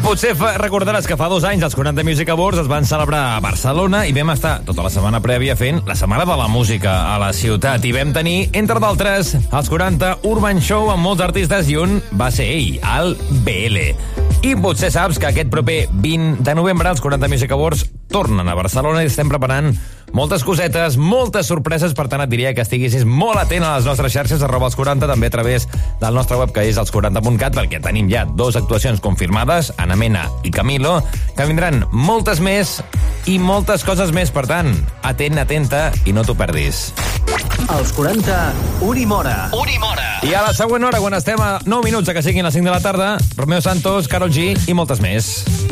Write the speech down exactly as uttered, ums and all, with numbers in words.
potser fa, recordaràs que fa dos anys els quaranta Music Awards es van celebrar a Barcelona i vam estar tota la setmana prèvia fent la Setmana de la Música a la ciutat. I vam tenir, entre d'altres, els quaranta Urban Show amb molts artistes i un va ser ell, el B L. I potser saps que aquest proper vint de novembre els quaranta Music Awards tornen a Barcelona i estem preparant moltes cosetes, moltes sorpreses, per tant et diria que estiguessis molt atent a les nostres xarxes, arroba els quaranta, també a través del nostre web que és els quaranta punt cat, perquè tenim ja dues actuacions confirmades, Ana Mena i Camilo, que vindran moltes més i moltes coses més, per tant, atent, atenta i no t'ho perdis. Els quaranta, Uri Mora. Uri Mora. I a la següent hora, quan estem a nou minuts a que siguin les cinc de la tarda, Romeo Santos, Karol G i moltes més.